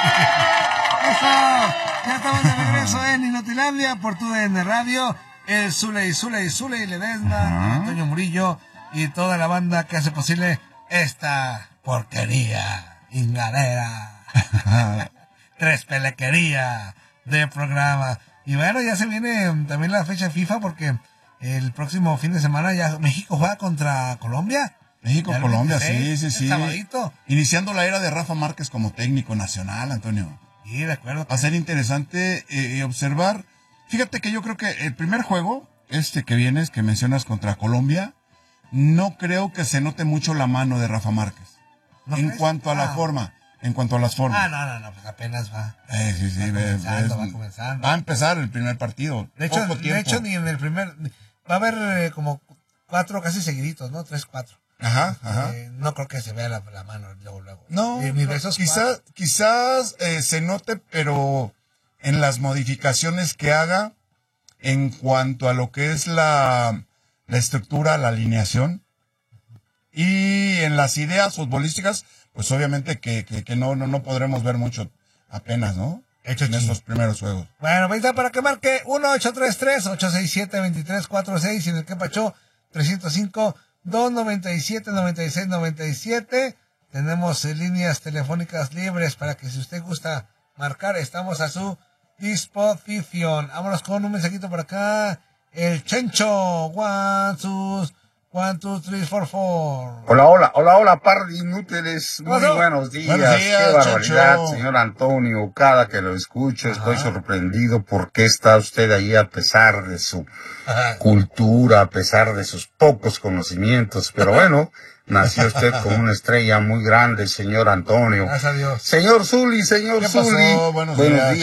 Eso, ya estamos de regreso en Inutilandia por TUDN Radio. El Zule y Ledesma, Antonio Murillo y toda la banda que hace posible esta porquería, ingadera, trespelequería de programa. Y bueno, ya se viene también la fecha FIFA porque el próximo fin de semana ya México juega contra Colombia. México-Colombia, sí. Sabadito. Iniciando la era de Rafa Márquez como técnico nacional, Antonio. Sí, de acuerdo. Va a ser interesante observar. Fíjate que yo creo que el primer juego, que mencionas contra Colombia, no creo que se note mucho la mano de Rafa Márquez. ¿No en crees? cuanto a la forma, en cuanto a las formas. No, pues apenas va. Va comenzando. Va a empezar el primer partido. De hecho, ni en el primer... Va a haber como 4 casi seguiditos, ¿no? 3, 4. Ajá. No creo que se vea la mano luego. No, quizás se note, pero en las modificaciones que haga en cuanto a lo que es la estructura, la alineación y en las ideas futbolísticas, pues obviamente que no podremos ver mucho apenas, ¿no? En estos primeros juegos. Bueno, ahí está para que marque 1-833-867-2346 y en el que pachó 305-297-9697. Tenemos líneas telefónicas libres para que si usted gusta marcar, estamos a su disposición. Vámonos con un mensajito por acá. El Chencho. 1, 2, 3, 4, 4. Hola, par de inútiles. Muy buenos días. Qué barbaridad, Chencho. señor Antonio. Cada que lo escucho estoy sorprendido porque está usted ahí a pesar de su cultura, a pesar de sus pocos conocimientos. Pero bueno, nació usted con una estrella muy grande, señor Antonio. Gracias a Dios. Señor Zuli. Buenos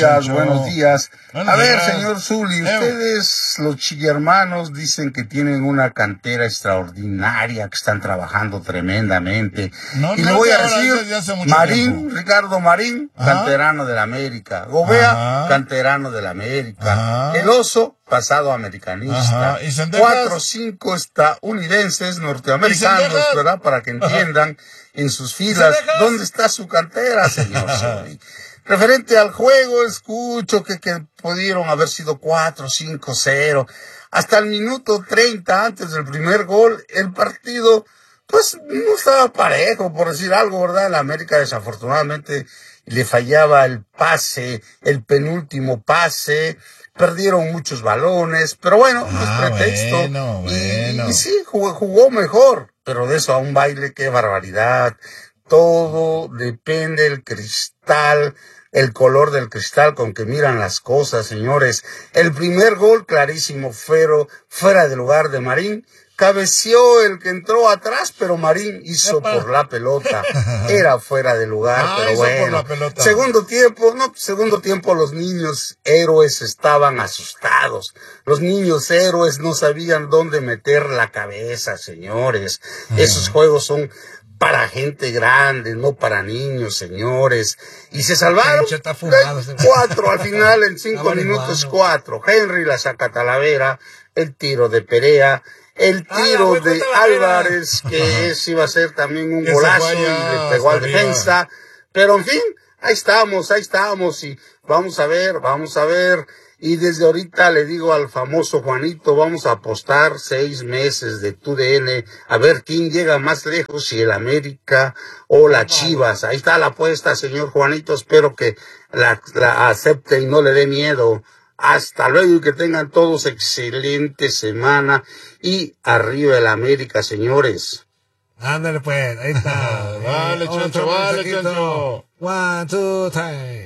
días. Buenos A ver, días. señor Zuli, ustedes, los chillermanos, dicen que tienen una cantera extraordinaria, que están trabajando tremendamente. Y le voy a decir, Ricardo Marín, canterano del América. Gobea, canterano del América. El Oso, pasado americanista. 4 o 5 estadounidenses, norteamericanos, ¿verdad? Para que entiendan en sus filas dónde está su cantera, señor Zuli. Referente al juego, escucho que pudieron haber sido 4, 5, 0. Hasta el minuto 30 antes del primer gol, el partido, pues, no estaba parejo, por decir algo, ¿verdad? La América desafortunadamente le fallaba el pase, el penúltimo pase. Perdieron muchos balones, pero bueno, no es pretexto. Y sí, jugó mejor, pero de eso a un baile, qué barbaridad. Todo depende del cristal, el color del cristal con que miran las cosas, señores. El primer gol, clarísimo, fuera de lugar de Marín. Cabeció el que entró atrás, pero Marín hizo por la pelota. Era fuera de lugar, pero bueno. Segundo tiempo los niños héroes estaban asustados. Los niños héroes no sabían dónde meter la cabeza, señores. Esos juegos son para gente grande, no para niños, señores. Y se salvaron. 4 al final, en 5 minutos, 4. Henry la saca Talavera, el tiro de Perea, el tiro de Álvarez, que ese iba a ser también un golazo y le pegó al defensa. Pero en fin, ahí estamos, y vamos a ver. Y desde ahorita le digo al famoso Juanito, vamos a apostar 6 meses de TUDN, a ver quién llega más lejos, si el América o la Chivas. Ahí está la apuesta, señor Juanito, espero que la acepte y no le dé miedo. Hasta luego y que tengan todos excelente semana y arriba el América, señores. Ándale pues, ahí está. Vale, Chencho. 1, 2, 3.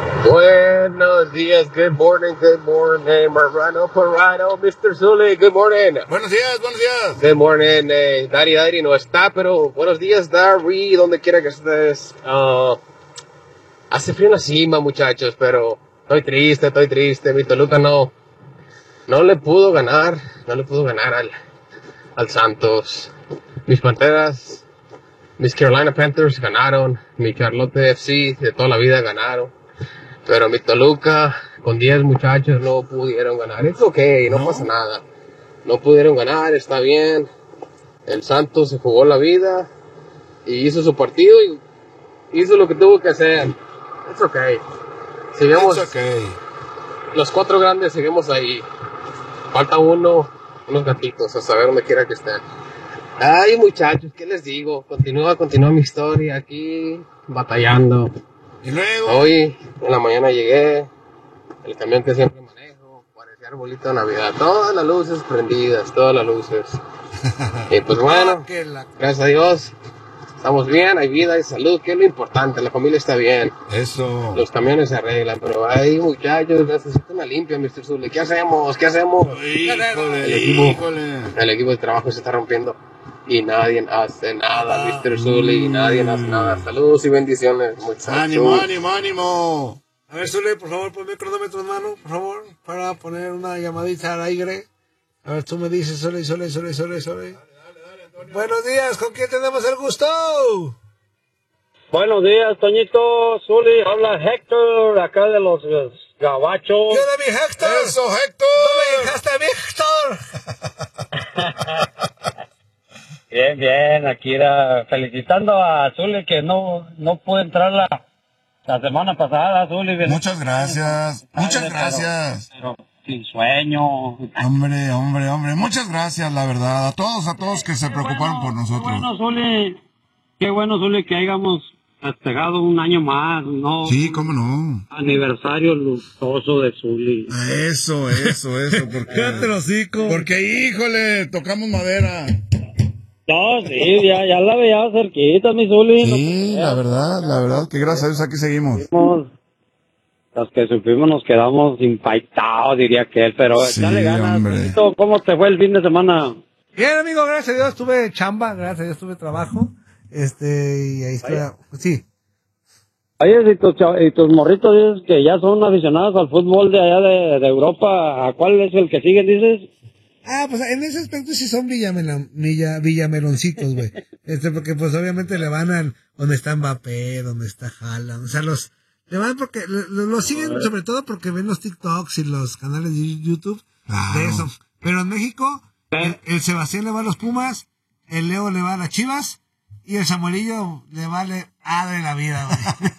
Buenos días, good morning, Marrano, Mr. Zuli, good morning. Buenos días. Good morning, Dari no está, pero buenos días, Dari, donde quiera que estés. Hace frío en la cima, muchachos, pero estoy triste, mi Toluca no le pudo ganar al Santos. Mis Panteras, mis Carolina Panthers ganaron, mi Charlotte FC de toda la vida ganaron. Pero mi Toluca, con 10 muchachos, no pudieron ganar. Es okay, no pasa nada. No pudieron ganar, está bien. El Santos se jugó la vida y hizo su partido y hizo lo que tuvo que hacer. It's okay. Sigamos. It's okay. Los 4 grandes seguimos ahí. Falta unos gatitos, a saber dónde quiera que estén. Ay, muchachos, ¿qué les digo? Continúa mi historia aquí, batallando. Y luego. Hoy, en la mañana llegué, el camión que siempre manejo, parecía arbolito de Navidad, todas las luces prendidas, todas las luces. Y pues bueno, gracias a Dios, estamos bien, hay vida, hay salud, que es lo importante, la familia está bien. Eso. Los camiones se arreglan, pero hay muchachos, necesitan una limpia, Mr. Zule. ¿Qué hacemos? El equipo de trabajo se está rompiendo. Y nadie hace nada, Mr. Zule, y nadie hace nada. Saludos y bendiciones, muchachos. ¡Ánimo! A ver, Zule, por favor, ponme el cronómetro en mano, por favor, para poner una llamadita al aire. A ver, tú me dices, Zule. Dale, buenos días, ¿con quién tenemos el gusto? Buenos días, Toñito, Zuli, habla Héctor, acá de los Gabachos. ¡Yo de mi Héctor! ¡Eso, Héctor! ¡No me dejaste a mi Héctor! Bien, aquí era felicitando a Zuli que no pudo entrar la semana pasada, Zuli. Muchas gracias. Pero sin sueño. Hombre, muchas gracias, la verdad, a todos que se preocuparon por nosotros. Qué bueno, Zuli, que hayamos festejado un año más, ¿no? Sí, cómo no. Aniversario luctuoso de Zuli. Eso, porque... ¡Cállate los hocico! Porque, híjole, tocamos madera. No, sí, ya la veía cerquita, mi Zuli. Sí, la verdad, que gracias a Dios aquí seguimos. Los que supimos nos quedamos impactados, diría aquel, pero sí, dale ganas. Hombre. ¿Cómo te fue el fin de semana? Bien, amigo, gracias a Dios, tuve chamba, gracias a Dios tuve trabajo, y ahí estoy, sí. Oye, y tus morritos dices que ya son aficionados al fútbol de allá de Europa, ¿a cuál es el que siguen, dices? Pues en ese aspecto sí son villameloncitos, güey. Porque pues obviamente le van a donde está Mbappé, donde está Haaland, o sea, le van porque, lo siguen sobre todo porque ven los TikToks y los canales de YouTube, de eso. Pero en México, el Sebastián le va a los Pumas, el Leo le va a las Chivas, y el Samuelillo le vale de la vida, güey.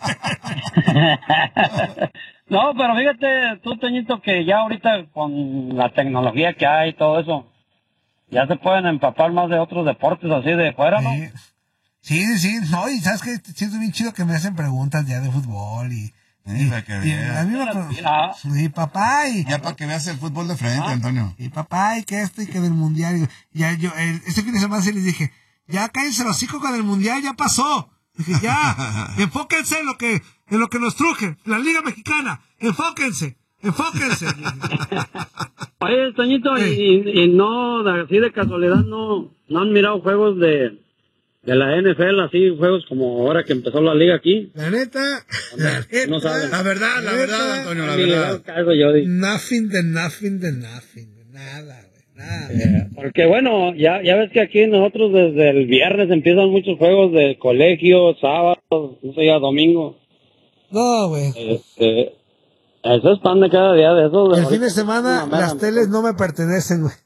No, pero fíjate tú, Toñito, que ya ahorita con la tecnología que hay y todo eso, ya se pueden empapar más de otros deportes así de fuera, ¿no? Sí, no, y sabes que siento bien chido que me hacen preguntas ya de fútbol y a mí y papá y ya para que veas el fútbol de frente, Antonio. Y papá y que esto y que del mundial y ya yo este fin de semana sí les dije, ya cállense los hijos con el mundial, ya pasó. Dije, ya, enfóquense en lo que nos truje, la Liga Mexicana, enfóquense. Oye, Toñito, y no, así de casualidad, no han mirado juegos de la NFL, así, juegos como ahora que empezó la liga aquí. La neta, no saben. La verdad, Antonio, la verdad. Nothing de nada. Porque bueno, ya ves que aquí nosotros desde el viernes empiezan muchos juegos de colegio, sábado, no sé, ya domingo. No, güey. Eso es pan de cada día de esos. El fin de semana las teles no me pertenecen, güey.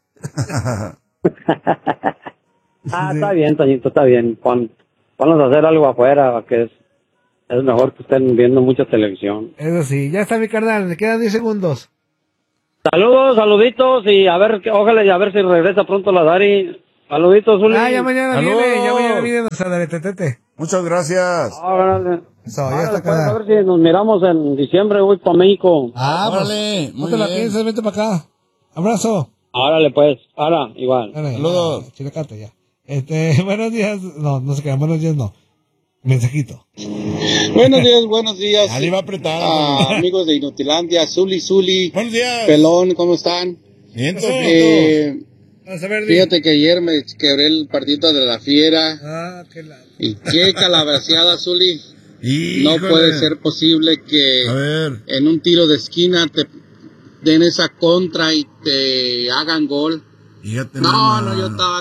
Está bien, Toñito, está bien. Ponlos a hacer algo afuera, que es mejor que estén viendo mucha televisión. Eso sí, ya está mi carnal, me quedan 10 segundos. Saluditos, y ojalá a ver si regresa pronto la Dari. Saluditos, Zuli. Ya mañana viene nuestra Daretetete. Muchas gracias. Ya está acá. A ver si nos miramos en diciembre, voy para México. Órale, no te la pienses, vete para acá. Abrazo. Órale, pues, igual. Saludos. Chilacate ya. Buenos días, no se quedan, buenos días no. Mensajito. Buenos días. Ali va a apretar. Amigos de Inutilandia, Zuli. Buenos días. Pelón, ¿cómo están? Bien, fíjate que ayer me quebré el partito de la Fiera. Y qué calabaceada, Zuli. No puede ser posible que en un tiro de esquina te den esa contra y te hagan gol. No, yo estaba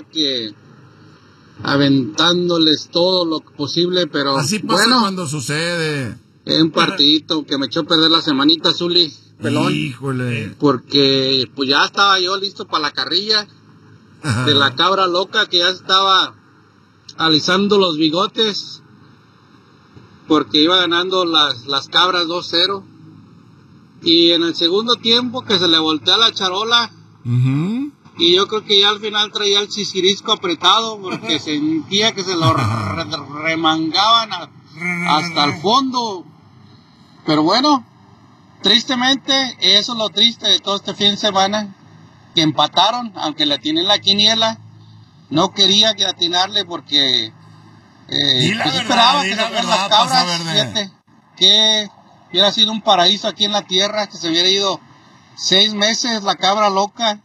aventándoles todo lo posible, pero así pasa cuando sucede. Un partidito que me echó a perder la semanita, Zuli, pelón. Híjole. Porque pues ya estaba yo listo para la carrilla de la cabra loca que ya estaba alisando los bigotes. porque iba ganando las Cabras 2-0. Y en el segundo tiempo que se le voltea la charola, y yo creo que ya al final traía el sisirisco apretado porque sentía que se lo remangaban hasta el fondo. Pero bueno, tristemente, eso es lo triste de todo este fin de semana, que empataron, aunque le atiné la quiniela. No quería que atinarle porque pues esperaba que se fueran las Cabras, fíjate, que hubiera sido un paraíso aquí en la tierra, que se hubiera ido 6 meses la cabra loca.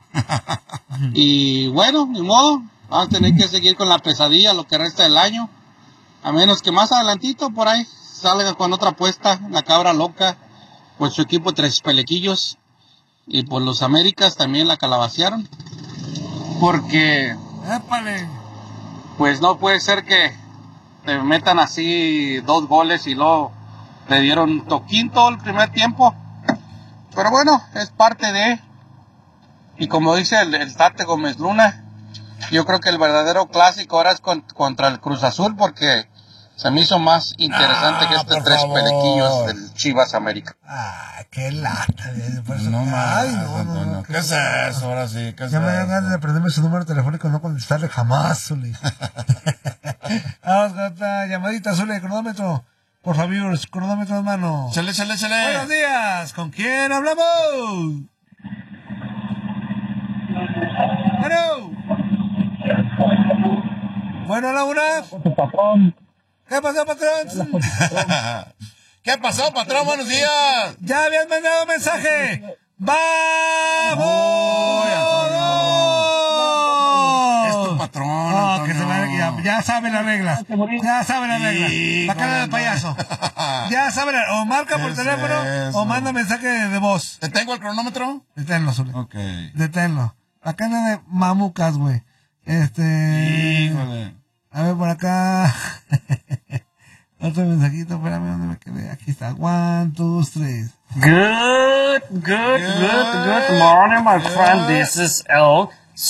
Y bueno, ni modo, vamos a tener que seguir con la pesadilla lo que resta del año, a menos que más adelantito por ahí salga con otra apuesta, la cabra loca, pues su equipo Tres Pelequillos, y pues los Américas también la calabacearon, porque pues no puede ser que te metan así 2 goles y luego le dieron toquín todo el primer tiempo. Pero bueno, es parte de... Y como dice el Tate Gómez Luna, yo creo que el verdadero clásico ahora es contra el Cruz Azul, porque se me hizo más interesante que este Tres Pelequillos del Chivas América. Qué lata. No más. No. ¿Qué es eso? Ahora sí. Ya me dan ganas de aprenderme su número telefónico, no contestarle jamás, Zuli. Vamos con otra llamadita, Zuli, cronómetro. Por favor, cronómetro en mano. Chale. Buenos días, ¿con quién hablamos? Bueno, Laura. ¿Qué pasó, patrón? ¿Qué pasó, patrón? Buenos días. Ya habían mandado mensaje. ¡Vamos! Es tu patrón, Antonio. Que se ya sabe la regla. Ya sabe la regla. La cara del payaso. Ya sabe o marca por teléfono o manda mensaje de voz. ¿Te tengo el cronómetro? Deténlo, Zuli. Ok. Deténlo. Acá anda de mamucas, güey. Híjole. A ver, por acá. Otro mensajito, espérame, ¿dónde me quedé? Aquí está. 1, 2, 3. Good morning, my friend. This is El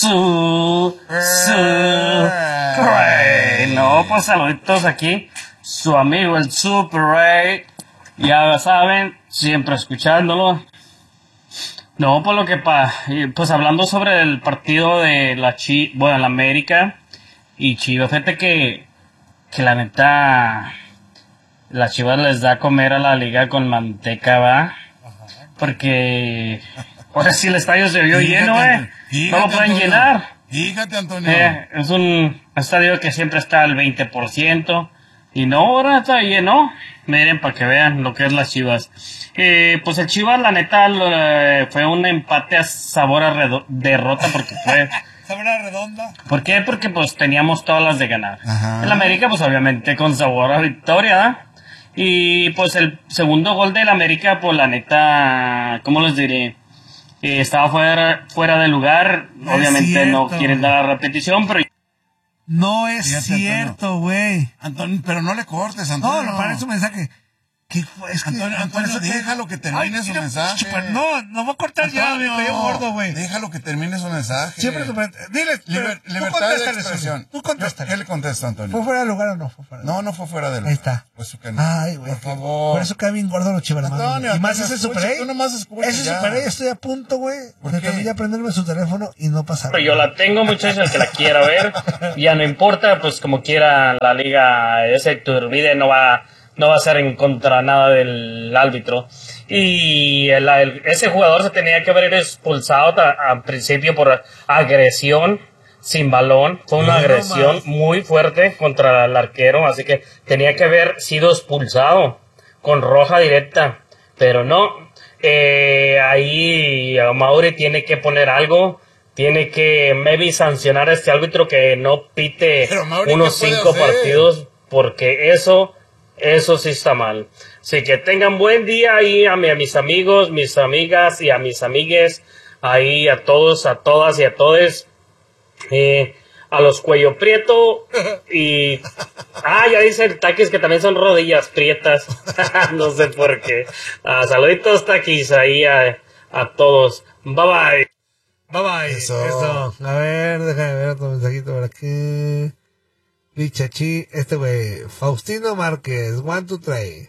Super. No, pues saluditos aquí. Su amigo el Super Ray. Ya saben, siempre escuchándolo. No, pues lo que pues hablando sobre el partido de la América y Chivas, fíjate que la neta, la Chivas les da a comer a la liga con manteca, ¿va? Porque ahora sí el estadio se vio lleno, no lo pueden llenar. Fíjate, Antonio. Es un estadio que siempre está al 20%, y no, ahora está lleno. Miren, para que vean lo que es las Chivas. Pues el Chivas, la neta, fue un empate a sabor a derrota, porque fue... ¿Sabor a redonda? ¿Por qué? Porque pues teníamos todas las de ganar. Ajá. El América, pues obviamente con sabor a victoria, ¿eh? Y pues el segundo gol del América, pues la neta, ¿cómo les diré? Estaba fuera de lugar. No obviamente cierto, no quieren dar la repetición, pero... No es cierto, güey. Antonio, pero no le cortes, Antonio. No, parece un mensaje. ¿Qué fue? Es que Antonio, déjalo que termine su mensaje. No voy a cortar ya, me cayó gordo, güey. Déjalo que termine su mensaje. Siempre dile, libertad de expresión. Tú contéstale. ¿Qué le contesta, Antonio? ¿Fue fuera de lugar o no fue fuera de lugar? No fue fuera de lugar. Ahí está. Pues que no. Ay, güey. Por favor. Por eso cae bien gordo los chivarmanos. Antonio, y más ese Super A. Tú nomás escucha. Ese Super A estoy a punto, güey, de también ya prenderme su teléfono y no pasar. Pero yo la tengo, muchachos, el que la quiera ver. Ya no importa, pues como quiera la liga, ese Turbide no va a ser en contra nada del árbitro. Y ese jugador se tenía que haber expulsado al principio por agresión sin balón. Fue una agresión muy fuerte contra el arquero, así que tenía que haber sido expulsado con roja directa. Pero no, ahí Mauri tiene que poner algo. Tiene que maybe sancionar a este árbitro que no pite unos 5 partidos, porque eso sí está mal. Así que tengan buen día ahí a mis amigos, mis amigas y a mis amigues, ahí a todos, a todas y a todes, a los cuello prieto y ya dice el Taquis que también son rodillas prietas. No sé por qué. Saluditos, Taquis, ahí a todos. Bye bye. Eso. A ver, déjame ver otro mensajito por aquí. Bichachi, güey, Faustino Márquez, 1, 2, 3.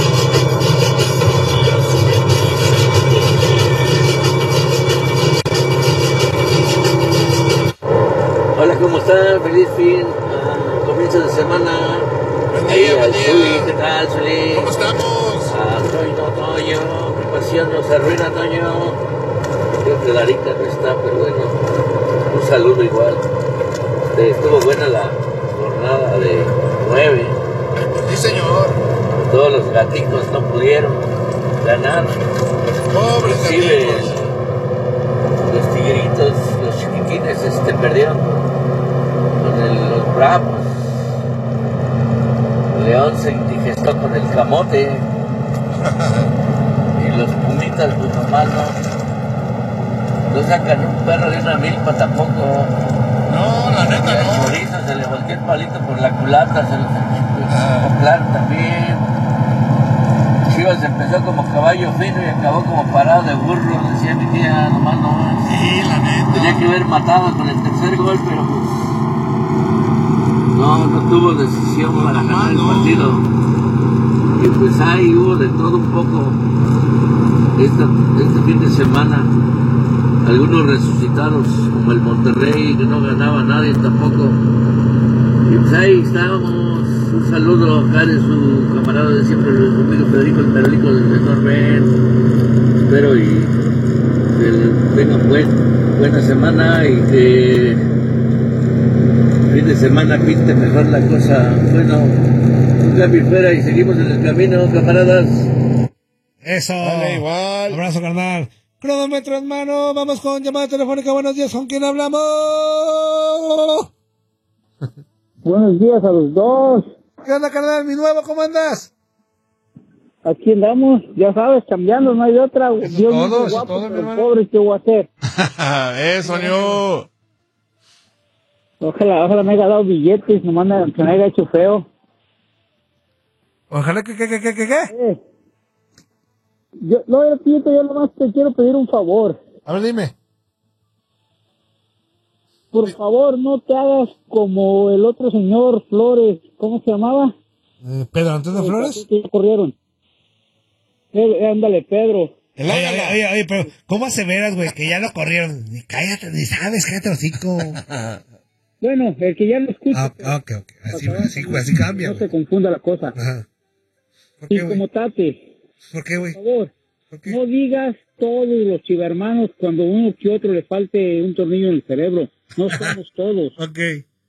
Hola, ¿cómo están? Feliz comienzo de semana. Buen día, buen día. Zuli, ¿qué tal, Zuli? ¿Cómo estamos? Toño, mi pasión nos arruina, Toño. Creo que Larita no está, pero bueno, un saludo igual. Estuvo buena la jornada de 9. Sí, señor. Todos los gaticos no pudieron ganar. Pobres Inclusive gaticos. los tigritos, los chiquiquines, perdieron con los bravos. León se indigestó con el camote. Y los pumitas, pues nomás no sacan un perro de una milpa tampoco. No, la neta Y al no. chorizo se le volteó el palito por la culata, se los acoplaron también. Chivas empezó como caballo fino y acabó como parado de burro, decía mi tía, nomás no. Sí, la neta. Tenía que haber matado con el tercer gol, pero pues no tuvo decisión para ganar el partido. Y pues ahí hubo de todo un poco este fin de semana. Algunos resucitados, como el Monterrey, que no ganaba nadie tampoco. Y pues ahí estábamos. Un saludo acá de su camarada de siempre, su amigo Federico el Perolico desde Norben. Espero y que tengan buena semana y que fin de semana pinte mejor la cosa. Bueno, un cambio fuera y seguimos en el camino, camaradas. Eso. Vale, igual. Abrazo, carnal. Cronómetro en mano. Vamos con llamada telefónica. Buenos días. ¿Con quién hablamos? Buenos días a los dos. ¿Qué onda, carnal? Mi nuevo, ¿cómo andas? Aquí andamos, ya sabes, cambiando, no hay de otra. Eso Dios todo, mío, eso guapo, todo, mi pero hermano. pobre, ¿qué voy a hacer? Eso, ño. Ojalá me haya dado billetes, nomás que me haya hecho feo. Ojalá que. Yo nomás te quiero pedir un favor. A ver, dime. Por favor, no te hagas como el otro señor Flores, ¿cómo se llamaba? ¿Pedro Antonio Flores? Que ya corrieron. Ándale, Pedro. Oye, pero ¿cómo aseveras, güey, que ya lo corrieron? Ni cállate, ni sabes, cállate los hocico. Bueno, el que ya lo escucha. Ok. Así cambia, No güey. se confunda la cosa. Ajá. ¿Por Y qué, güey? como Tate, ¿Por qué, güey? por favor, ¿Por qué? no digas todos los chivermanos cuando uno que otro le falte un tornillo en el cerebro. No somos todos. Ok.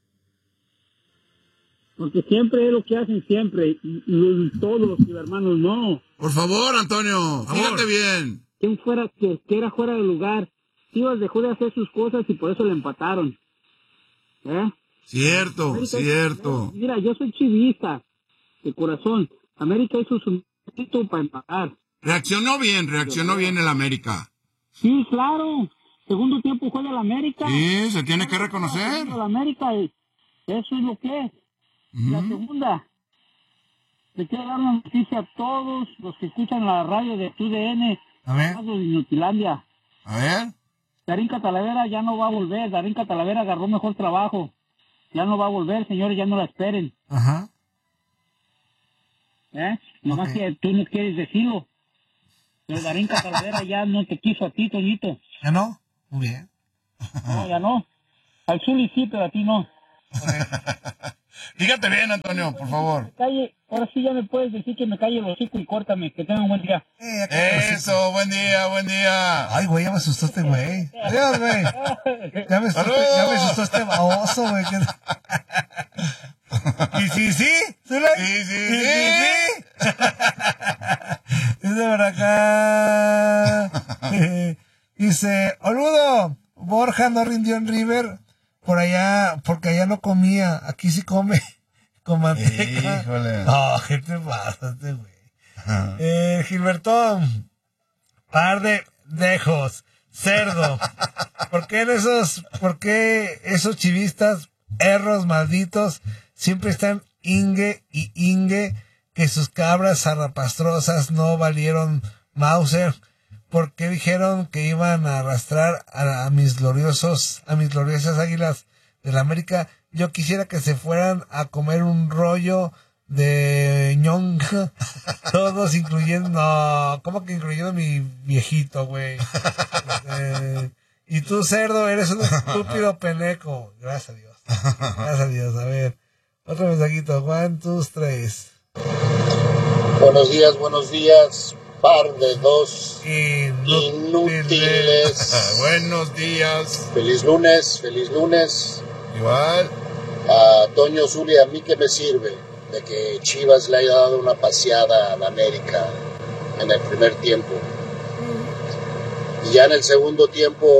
Porque siempre es lo que hacen siempre. Y todos los chivermanos no. Por favor, Antonio, fíjate bien. Quien fuera que era fuera de lugar. Chivas dejó de hacer sus cosas y por eso le empataron. Cierto, América, cierto. Mira, yo soy chivista de corazón. América hizo su mérito para empatar. Reaccionó bien el América. Sí, claro. Segundo tiempo juega el América. Sí, se tiene que reconocer. El América, eso es lo que es. La segunda, le quiero dar una noticia a todos los que escuchan la radio de TUDN, A ver. de Inutilandia. A ver. Darín Catalavera ya no va a volver. Darín Catalavera agarró mejor trabajo. Ya no va a volver, señores, ya no la esperen. Ajá. Nomás que tú no quieres decirlo. Pero Darín Catalavera ya no te quiso a ti, Toñito. ¿Ya no? Muy bien. No, ya no. Al Zuli sí, pero a ti no. Fíjate bien, Antonio, por favor. Calle, ahora sí ya me puedes decir que me calle el hocico y córtame. Que tenga un buen día. Eso, buen día. Ay, güey, ya me asustó este güey. Adiós, güey. Ya me asustó este baboso, güey. ¿Y sí? ¿Zula? Sí. Dice por acá. Dice, Oludo, Borja no rindió en River por allá, porque allá no comía. Aquí sí come con manteca. Híjole. Oh, ¿qué te pasa, este güey? Gilbertón, par de dejos, cerdo. ¿Por qué esos chivistas, erros malditos, siempre están ingue que sus cabras zarrapastrosas no valieron Mauser? ¿Por qué dijeron que iban a arrastrar a mis gloriosas águilas de la América yo quisiera que se fueran a comer un rollo de ñonga, todos incluyendo, no, ¿cómo que incluyendo mi viejito, güey? Y tú, cerdo, eres un estúpido peneco. Gracias a Dios. Gracias a Dios. A ver, otro mensajito. 1, 2, 3. Buenos días. Par de dos inútiles. Buenos días. Feliz lunes. Igual. A Toño Zuli, ¿a mí qué me sirve de que Chivas le haya dado una paseada a la América en el primer tiempo? Y ya en el segundo tiempo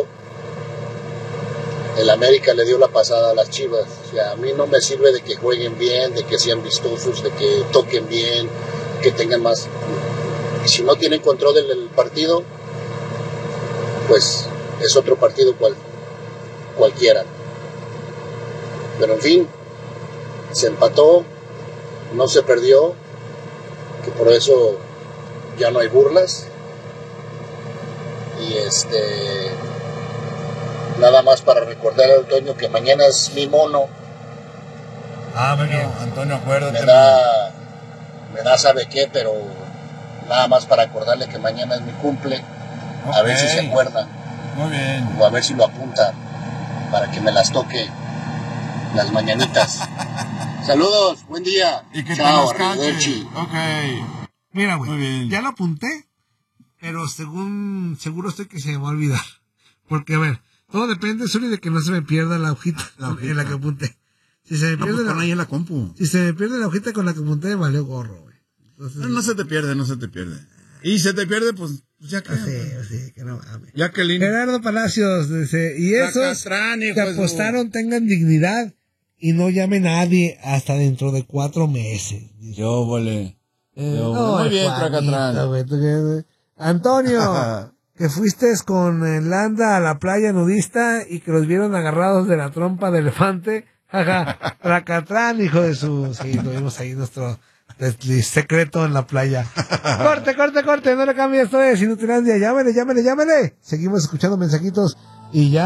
el América le dio la pasada a las Chivas. O sea, a mí no me sirve de que jueguen bien, de que sean vistosos, de que toquen bien, que tengan más. Y si no tienen control del partido, pues es otro partido cualquiera. Pero en fin, se empató, no se perdió, que por eso ya no hay burlas. Y nada más para recordar a Antonio que mañana es mi mono. Bueno, Antonio, acuérdate. Me da sabe qué, pero nada más para acordarle que mañana es mi cumple. A ver si se acuerda. Muy bien. O a ver si lo apunta para que me las toque las mañanitas. Saludos, buen día. Y que chao, te las cante. Ok. Mira, güey, ya lo apunté, pero seguro estoy que se me va a olvidar. Porque, a ver, todo depende, Zuli, de que no se me pierda la hojita en la que apunté. Si se me pierde ahí en la compu. Si se me pierde la hojita con la que apunté, valió gorro, güey. Entonces, no se te pierde. Y se te pierde, pues ya que. Sí, que no mames. Jacqueline. Gerardo Palacios dice, y esos que apostaron tengan dignidad y no llamen a nadie hasta dentro de 4 meses. Yo volé. Muy bien, Tracatrán. Antonio, que fuiste con Landa a la playa nudista y que los vieron agarrados de la trompa de elefante. Jaja, Tracatrán, hijo de su... Sí, tuvimos ahí nuestro secreto en la playa. Corte, no le cambies, esto es Inutilandia. Llámele. Seguimos escuchando mensajitos y ya.